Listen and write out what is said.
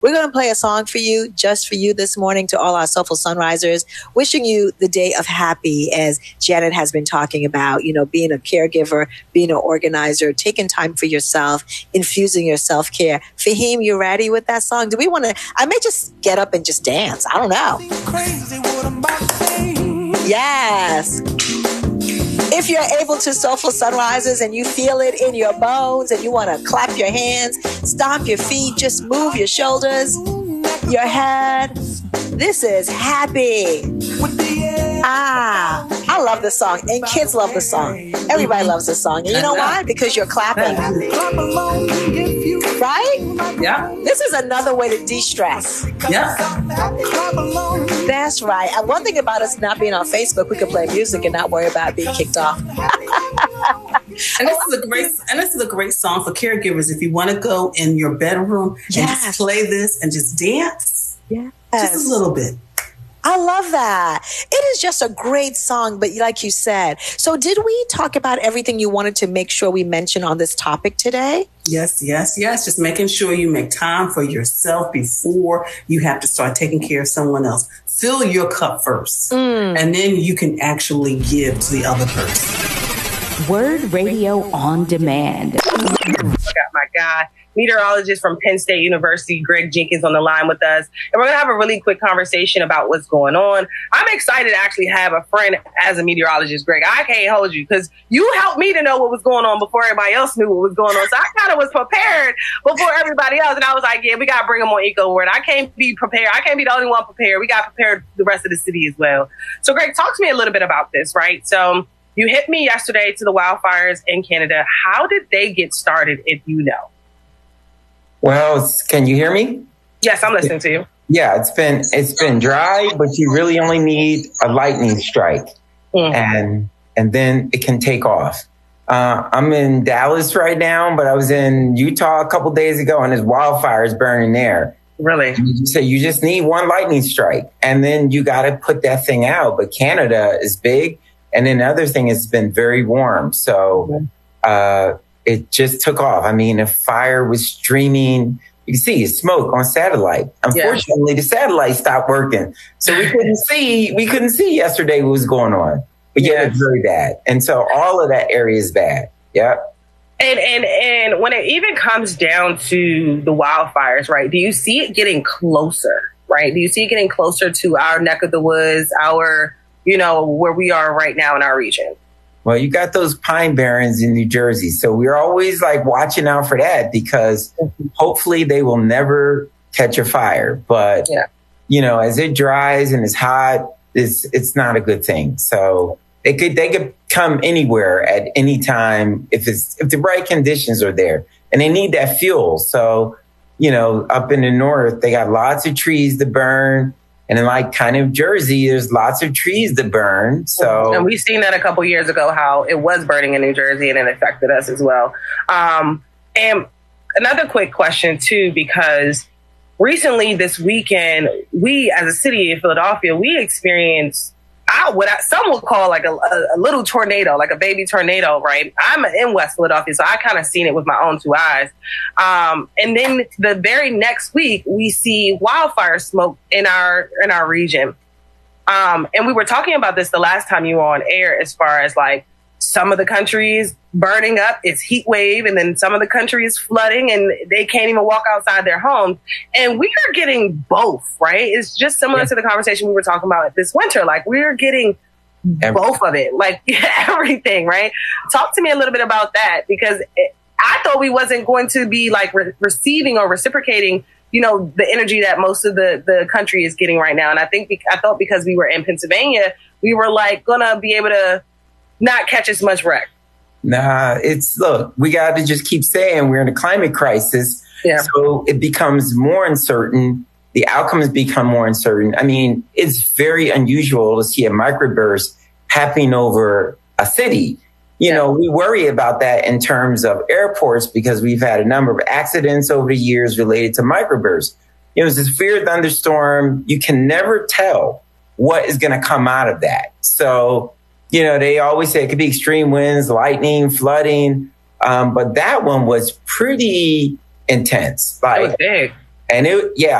We're going to play a song for you, just for you this morning, to all our Soulful Sunrisers, wishing you the day of happy, as Janet has been talking about, being a caregiver, being an organizer, taking time for yourself, infusing your self-care. Fahim, you ready with that song? Do we want to, I may just get up and just dance. I don't know. Yes. If you're able to, Soulful Sunrisers, and you feel it in your bones and you want to clap your hands, stomp your feet, just move your shoulders, your head. This is happy. I love this song, and kids love the song. Everybody loves this song. And you know why? Because you're clapping. Right? Yeah. This is another way to de-stress. Yeah. That's right. And one thing about us not being on Facebook, we can play music and not worry about being kicked off. And this is a great song for caregivers. If you want to go in your bedroom and just play this and just dance, just a little bit. I love that. It is just a great song, but like you said. So did we talk about everything you wanted to make sure we mention on this topic today? Yes. Just making sure you make time for yourself before you have to start taking care of someone else. Fill your cup first, and then you can actually give to the other person. Word Radio on Demand. I got my guy, meteorologist from Penn State University, Greg Jenkins, on the line with us. And we're going to have a really quick conversation about what's going on. I'm excited to actually have a friend as a meteorologist, Greg. I can't hold you because you helped me to know what was going on before everybody else knew what was going on. So I kind of was prepared before everybody else. And I was like, we got to bring them on EcoWord. I can't be prepared. I can't be the only one prepared. We got to prepare the rest of the city as well. So Greg, talk to me a little bit about this, right? So you hit me yesterday to the wildfires in Canada. How did they get started, if you know? Well, can you hear me? Yes, I'm listening to you. Yeah, it's been dry, but you really only need a lightning strike, and then it can take off. I'm in Dallas right now, but I was in Utah a couple days ago, and there's wildfires burning there. Really? So you just need one lightning strike, and then you got to put that thing out. But Canada is big, and then the other thing is it's been very warm, so it just took off. I mean, the fire was streaming. You can see smoke on satellite. Unfortunately, the satellite stopped working, so we couldn't see yesterday what was going on. But yeah, it's very bad, and so all of that area is bad. Yep. And when it even comes down to the wildfires, right? Do you see it getting closer? Right? Do you see it getting closer to our neck of the woods, our where we are right now in our region? Well, you got those pine barrens in New Jersey. So we're always watching out for that because hopefully they will never catch a fire. But, as it dries and it's hot, it's not a good thing. So they could come anywhere at any time if the right conditions are there, and they need that fuel. So, up in the north, they got lots of trees to burn. And in kind of Jersey, there's lots of trees to burn. So, and we've seen that a couple years ago, how it was burning in New Jersey and it affected us as well. And another quick question too, because recently this weekend, we as a city of Philadelphia, we experienced what some would call a little tornado, like a baby tornado, right? I'm in West Philadelphia, so I kind of seen it with my own two eyes. And then the very next week, we see wildfire smoke in our region. And we were talking about this the last time you were on air, as far as some of the countries burning up, it's heat wave, and then some of the countries flooding and they can't even walk outside their homes. And we are getting both, right? It's just similar to the conversation we were talking about this winter. We're getting both of it, everything, right? Talk to me a little bit about that, because I thought we wasn't going to be receiving or reciprocating, the energy that most of the country is getting right now. And I thought because we were in Pennsylvania, we were gonna be able to not catch as much wreck. Nah, look, we got to just keep saying we're in a climate crisis. Yeah. So it becomes more uncertain. The outcomes become more uncertain. I mean, it's very unusual to see a microburst happening over a city. We worry about that in terms of airports because we've had a number of accidents over the years related to microbursts. It's a severe thunderstorm. You can never tell what is going to come out of that. So, they always say it could be extreme winds, lightning, flooding. But that one was pretty intense. It was big. And